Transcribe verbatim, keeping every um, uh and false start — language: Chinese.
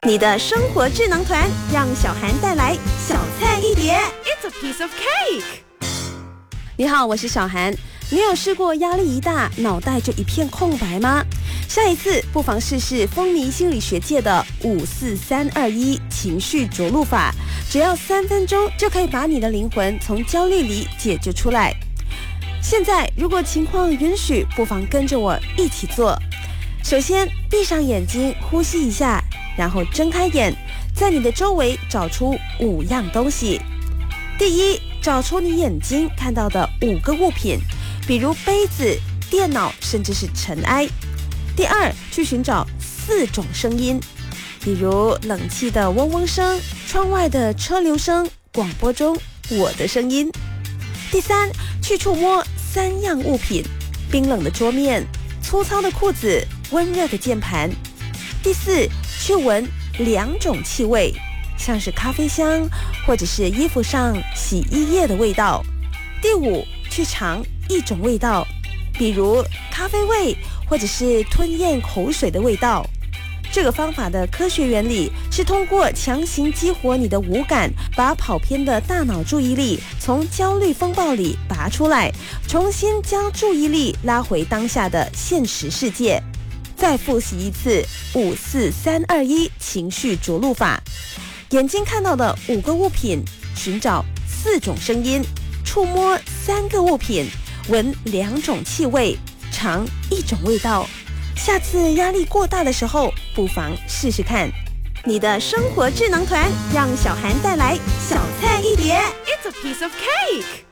你的生活智囊团，让小涵带来小菜一碟。 It's a piece of cake。 你好，我是小涵。你有试过压力一大，脑袋就一片空白吗？下一次不妨试试风靡心理学界的五四三二一情绪着陆法，只要三分钟就可以把你的灵魂从焦虑里解救出来。现在如果情况允许，不妨跟着我一起做。首先闭上眼睛，呼吸一下，然后睁开眼，在你的周围找出五样东西。第一，找出你眼睛看到的五个物品，比如杯子、电脑，甚至是尘埃。第二，去寻找四种声音，比如冷气的嗡嗡声、窗外的车流声、广播中我的声音。第三，去触摸三样物品，冰冷的桌面、粗糙的裤子、温热的键盘。第四，去闻两种气味，像是咖啡香，或者是衣服上洗衣液的味道。第五，去尝一种味道，比如咖啡味，或者是吞咽口水的味道。这个方法的科学原理是通过强行激活你的五感，把跑偏的大脑注意力从焦虑风暴里拔出来，重新将注意力拉回当下的现实世界。再复习一次五四三二一情绪着陆法。眼睛看到的五个物品，寻找四种声音，触摸三个物品，闻两种气味，尝一种味道。下次压力过大的时候，不妨试试看。你的生活智囊团，让小涵带来小菜一碟。 It's a piece of cake。